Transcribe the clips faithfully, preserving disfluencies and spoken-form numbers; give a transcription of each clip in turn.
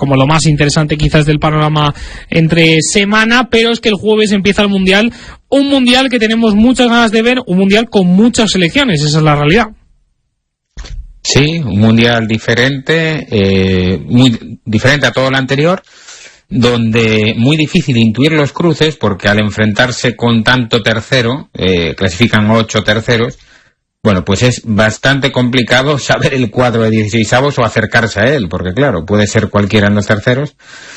como lo más interesante quizás del panorama entre semana, pero es que el jueves empieza el Mundial, un Mundial que tenemos muchas ganas de ver, un Mundial con muchas selecciones, esa es la realidad. Sí, un Mundial diferente, eh, muy diferente a todo lo anterior, donde muy difícil intuir los cruces, porque al enfrentarse con tanto tercero, eh, clasifican ocho terceros, bueno, pues es bastante complicado saber el cuadro de dieciseisavos o acercarse a él, porque claro, puede ser cualquiera en los terceros,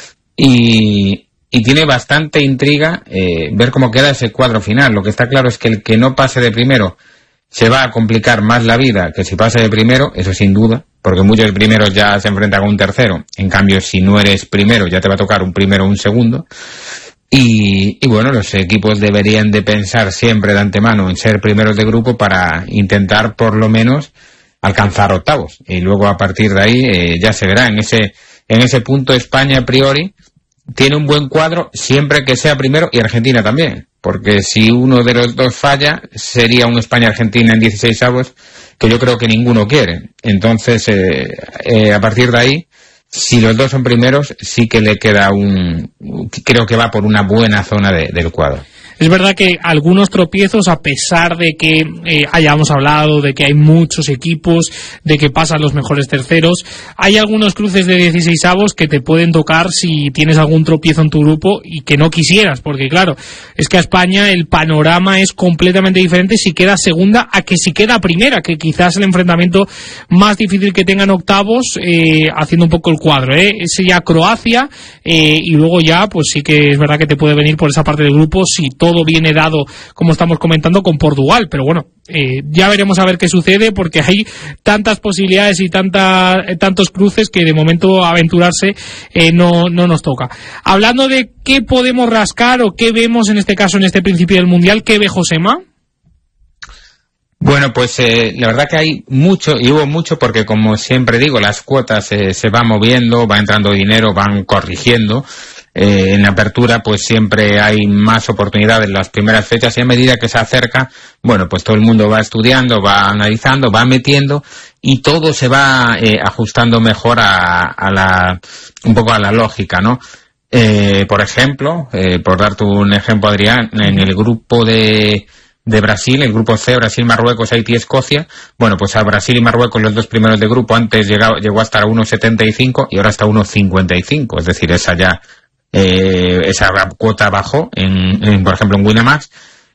y, y tiene bastante intriga eh, ver cómo queda ese cuadro final. Lo que está claro es que el que no pase de primero se va a complicar más la vida que si pase de primero, eso sin duda, porque muchos primeros ya se enfrentan con un tercero. En cambio, si no eres primero, ya te va a tocar un primero o un segundo. Y, y bueno, los equipos deberían de pensar siempre de antemano en ser primeros de grupo para intentar por lo menos alcanzar octavos. Y luego a partir de ahí eh, ya se verá. En ese, en ese punto España a priori tiene un buen cuadro siempre que sea primero, y Argentina también. Porque si uno de los dos falla, sería un España-Argentina en dieciseisavos, que yo creo que ninguno quiere. Entonces, eh, eh, a partir de ahí, si los dos son primeros, sí que le queda un... Creo que va por una buena zona de, del cuadro. Es verdad que algunos tropiezos, a pesar de que eh, hayamos hablado de que hay muchos equipos, de que pasan los mejores terceros, hay algunos cruces de dieciseisavos que te pueden tocar si tienes algún tropiezo en tu grupo y que no quisieras, porque claro, es que a España el panorama es completamente diferente si queda segunda a que si queda primera, que quizás el enfrentamiento más difícil que tengan octavos, eh, haciendo un poco el cuadro, ¿eh? Es ya Croacia, eh, y luego ya, pues sí que es verdad que te puede venir por esa parte del grupo si todo viene dado, como estamos comentando, con Portugal, pero bueno, eh, ya veremos a ver qué sucede, porque hay tantas posibilidades y tanta, eh, tantos cruces que de momento aventurarse eh, no, no nos toca. Hablando de qué podemos rascar o qué vemos en este caso en este principio del Mundial, ¿qué ve Josema? Bueno, pues eh, la verdad que hay mucho, y hubo mucho, porque como siempre digo, las cuotas eh, se van moviendo, va entrando dinero, van corrigiendo. Eh, en apertura pues siempre hay más oportunidades en las primeras fechas, y a medida que se acerca, bueno, pues todo el mundo va estudiando, va analizando, va metiendo, y todo se va eh, ajustando mejor a, a la, un poco a la lógica, ¿no? Eh, por ejemplo, eh, por darte un ejemplo, Adrián, en el grupo de de Brasil, el grupo C, Brasil, Marruecos, Haití, Escocia, bueno, pues a Brasil y Marruecos, los dos primeros de grupo, antes llegó, llegó hasta uno setenta y cinco y ahora hasta uno cincuenta y cinco, es decir, esa ya Eh, esa cuota bajó en, en por ejemplo en Winamax,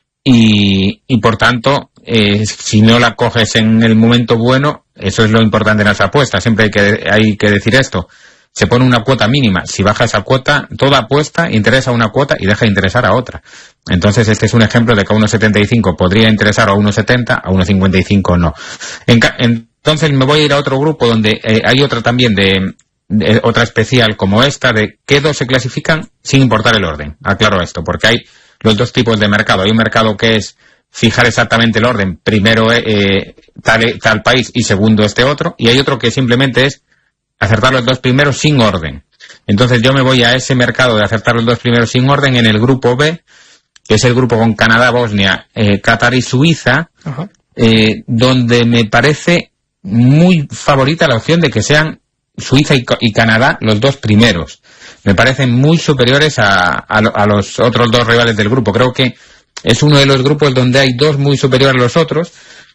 y, y por tanto eh, si no la coges en el momento bueno, eso es lo importante en las apuestas, siempre hay que, hay que decir esto, se pone una cuota mínima, si baja esa cuota, toda apuesta interesa a una cuota y deja de interesar a otra. Entonces este es un ejemplo de que a uno setenta y cinco podría interesar, a uno setenta, a uno cincuenta y cinco no. En, entonces me voy a ir a otro grupo donde eh, hay otra también de De, otra especial como esta, de qué dos se clasifican sin importar el orden. Aclaro esto, porque hay los dos tipos de mercado. Hay un mercado que es fijar exactamente el orden, primero eh, tal, tal país y segundo este otro, y hay otro que simplemente es acertar los dos primeros sin orden. Entonces yo me voy a ese mercado de acertar los dos primeros sin orden en el grupo B, que es el grupo con Canadá, Bosnia, eh, Qatar y Suiza, eh, donde me parece muy favorita la opción de que sean Suiza y, y Canadá los dos primeros. Me parecen muy superiores a, a, a los otros dos rivales del grupo. Creo que es uno de los grupos donde hay dos muy superiores a los otros.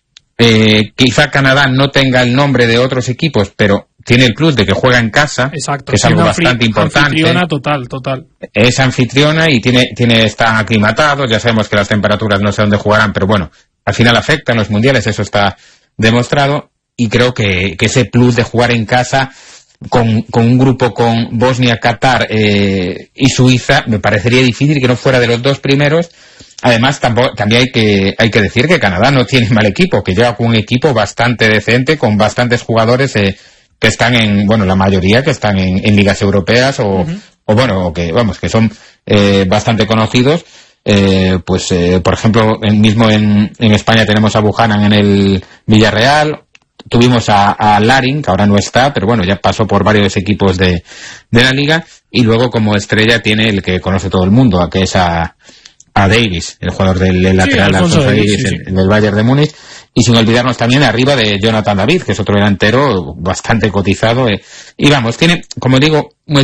Eh, quizá Canadá no tenga el nombre de otros equipos, pero tiene el plus de que juega en casa. Exacto, que es algo bastante importante. Anfitriona total, total. Es anfitriona y tiene, tiene, está aclimatado. Ya sabemos que las temperaturas no sé dónde jugarán, pero bueno, al final afectan los mundiales, eso está demostrado. Y creo que, que ese plus de jugar en casa con, con un grupo con Bosnia, Qatar eh, y Suiza, me parecería difícil que no fuera de los dos primeros. Además, tampoco, también hay que, hay que decir que Canadá no tiene mal equipo, que llega con un equipo bastante decente, con bastantes jugadores eh, que están en, bueno, la mayoría que están en, en ligas europeas o, uh-huh. o bueno, o que, vamos, que son eh, bastante conocidos. Eh, pues, eh, por ejemplo, en, mismo en, en España tenemos a Buchanan en el Villarreal. Tuvimos a, a Larin, que ahora no está, pero bueno, ya pasó por varios equipos de, de la liga, y luego como estrella tiene el que conoce todo el mundo, a que es a, a Davis, el jugador del el lateral, sí, Alfonso Davis, Davis sí, sí. El, del Bayern de Múnich, y sin olvidarnos también arriba de Jonathan David, que es otro delantero bastante cotizado, eh, y vamos, tiene, como digo,